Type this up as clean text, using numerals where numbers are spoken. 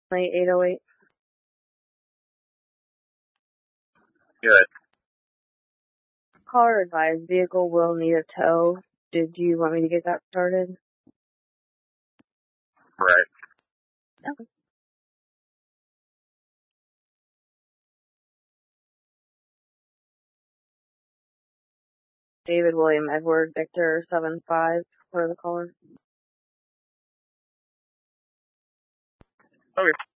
808. Good. Caller advised vehicle will need a tow. Did you want me to get that started? Right. Okay. David William Edward Victor 75 for the caller. Okay.